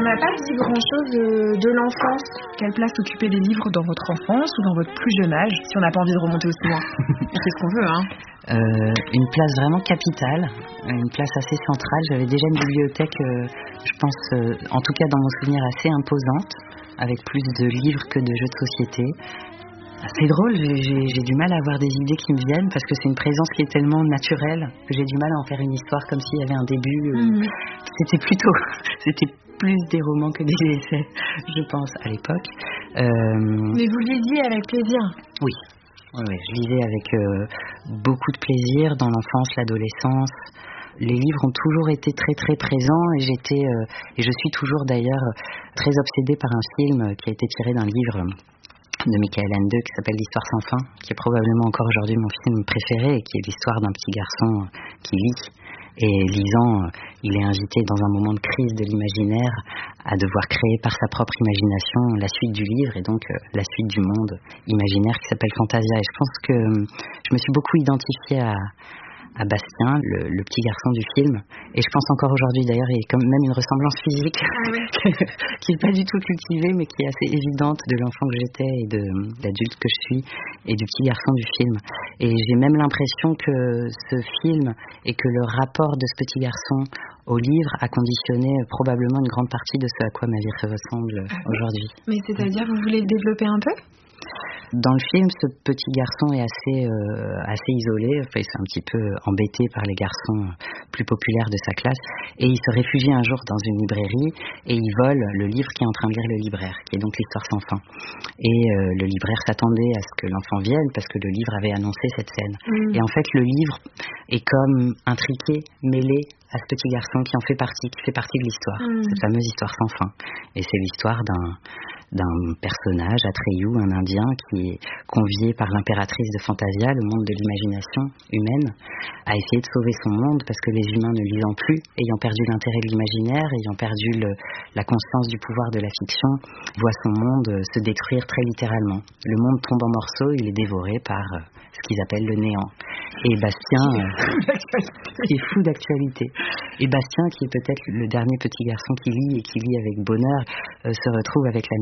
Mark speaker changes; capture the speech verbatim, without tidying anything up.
Speaker 1: n'a pas dit grand-chose euh, de l'enfance. Quelle place occupaient les livres dans votre enfance ou dans votre plus jeune âge, si on n'a pas envie de remonter aussi loin? C'est ce qu'on veut, hein.
Speaker 2: Euh, une place vraiment capitale, une place assez centrale. J'avais déjà une bibliothèque, euh, je pense, euh, en tout cas dans mon souvenir, assez imposante, avec plus de livres que de jeux de société. C'est drôle, j'ai, j'ai, j'ai du mal à avoir des idées qui me viennent parce que c'est une présence qui est tellement naturelle que j'ai du mal à en faire une histoire comme s'il y avait un début. Euh, mmh. C'était plutôt, c'était plus des romans que des essais, je pense, à l'époque.
Speaker 1: Euh... Mais vous lisiez avec plaisir?
Speaker 2: Oui. Oui, oui, je lisais avec euh, beaucoup de plaisir dans l'enfance, l'adolescence. Les livres ont toujours été très très présents et j'étais euh, et je suis toujours d'ailleurs très obsédée par un film qui a été tiré d'un livre de Michael Ende qui s'appelle L'Histoire sans fin, qui est probablement encore aujourd'hui mon film préféré et qui est l'histoire d'un petit garçon qui lit. Et lisant, il est invité dans un moment de crise de l'imaginaire à devoir créer par sa propre imagination la suite du livre et donc la suite du monde imaginaire qui s'appelle Fantasia. Et je pense que je me suis beaucoup identifiée à, à Bastien, le, le petit garçon du film. Et je pense encore aujourd'hui d'ailleurs, il y a quand même une ressemblance physique qui n'est pas du tout cultivée mais qui est assez évidente de l'enfant que j'étais et de l'adulte que je suis et du petit garçon du film. Et j'ai même l'impression que ce film et que le rapport de ce petit garçon au livre a conditionné probablement une grande partie de ce à quoi ma vie ressemble ah oui. aujourd'hui.
Speaker 1: Mais c'est-à-dire, vous voulez le développer un peu ?
Speaker 2: Dans le film, ce petit garçon est assez, euh, assez isolé, enfin, il est un petit peu embêté par les garçons plus populaires de sa classe, et il se réfugie un jour dans une librairie, et il vole le livre qui est en train de lire le libraire, qui est donc l'Histoire sans fin. Et euh, le libraire s'attendait à ce que l'enfant vienne, parce que le livre avait annoncé cette scène. Mmh. Et en fait, le livre est comme intriqué, mêlé à ce petit garçon qui en fait partie, qui fait partie de l'histoire, mmh. cette fameuse histoire sans fin. Et c'est l'histoire d'un d'un personnage, Atreyu, un Indien, qui est convié par l'impératrice de Fantasia, le monde de l'imagination humaine, à essayer de sauver son monde parce que les humains ne lisant plus, ayant perdu l'intérêt de l'imaginaire, ayant perdu le, la conscience du pouvoir de la fiction, voient son monde se détruire très littéralement. Le monde tombe en morceaux, il est dévoré par ce qu'ils appellent le néant. Et Bastien, qui est fou d'actualité. Et Bastien, qui est peut-être le dernier petit garçon qui lit et qui lit avec bonheur, euh, se retrouve avec la